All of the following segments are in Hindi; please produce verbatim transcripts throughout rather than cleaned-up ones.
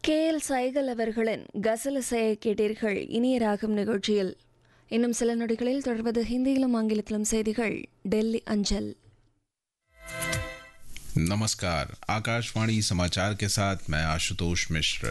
கே எல் சைகல் அவர்களின் கசல் இசையை கேட்டீர்கள் இனிய ராகம் நிகழ்ச்சியில். இன்னும் சில நொடிகளில் தொடர்வது ஹிந்தியிலும் ஆங்கிலத்திலும் செய்திகள் டெல்லி அஞ்சல். नमस्कार, आकाशवाणी समाचार के साथ मैं आशुतोष मिश्र।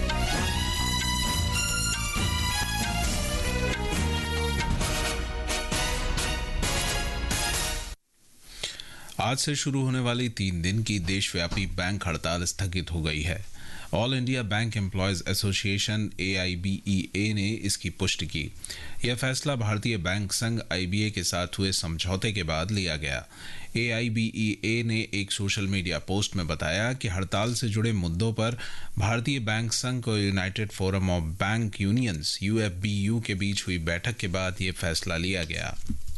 आज से शुरू होने वाली तीन दिन की देशव्यापी बैंक हड़ताल स्थगित हो गई है। All India bank employees association ए आई बी ई ए ने इसकी पुष्टि की। यह फैसला भारतीय बैंक संघ आई बी ए के साथ हुए समझौते के बाद लिया गया। ए आई बी ई ए ने एक सोशल मीडिया पोस्ट में बताया कि हड़ताल से जुड़े मुद्दों पर भारतीय बैंक संघ और United forum of bank unions U F B you के बीच हुई बैठक के बाद यह फैसला लिया गया।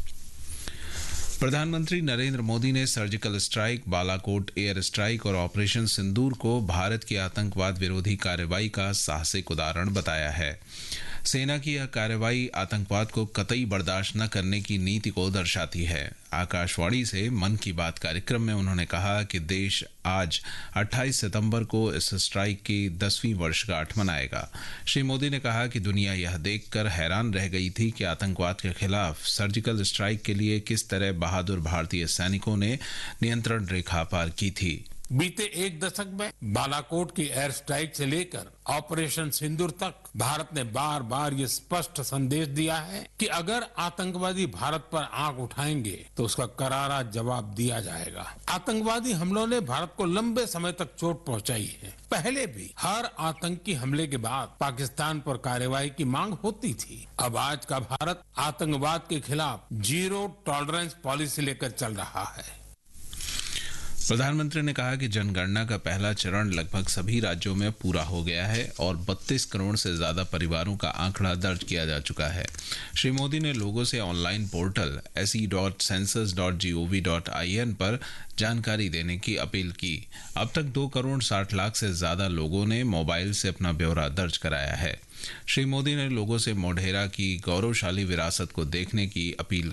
प्रधानमंत्री नरेंद्र मोदी ने surgical strike, Balakot air strike और ऑपरेशन सिंदूर को भारत की आतंकवाद विरोधी कार्रवाई का साहसिक उदाहरण बताया है। सेना की यह कार्रवाई आतंकवाद को कतई बर्दाश्त न करने की नीति को दर्शाती है। आकाशवाणी से मन की बात कार्यक्रम में उन्होंने कहा कि देश आज अट्ठाईस सितंबर को इस स्ट्राइक की दसवीं वर्षगांठ मनाएगा। श्री मोदी ने कहा कि दुनिया यह देखकर हैरान रह गई थी कि आतंकवाद के खिलाफ सर्जिकल स्ट्राइक के लिए किस तरह बहादुर भारतीय सैनिकों ने नियंत्रण रेखा पार की थी। बीते एक दशक में बालाकोट की एयर स्ट्राइक से लेकर ऑपरेशन सिंदूर तक भारत ने बार बार ये स्पष्ट संदेश दिया है कि अगर आतंकवादी भारत पर आंख उठाएंगे तो उसका करारा जवाब दिया जाएगा। आतंकवादी हमलों ने भारत को लंबे समय तक चोट पहुंचाई है। पहले भी हर आतंकी हमले के बाद पाकिस्तान पर कार्रवाई की मांग होती थी। अब आज का भारत आतंकवाद के खिलाफ जीरो टॉलरेंस पॉलिसी लेकर चल रहा है। प्रधानमंत्री ने कहा कि जनगणना का पहला चरण लगभग सभी राज्यों में पूरा हो गया है और बत्तीस करोड़ से ज्यादा परिवारों का आंकड़ा दर्ज किया जा चुका है। श्री मोदी ने लोगों से online portal S E dot census dot G O V dot I N पर जानकारी देने की अपील की। अब तक दो करोड़ साठ लाख से ज्यादा लोगों ने मोबाइल से अपना ब्यौरा दर्ज कराया है। श्री मोदी ने लोगों से मोढेरा की गौरवशाली विरासत को देखने की अपील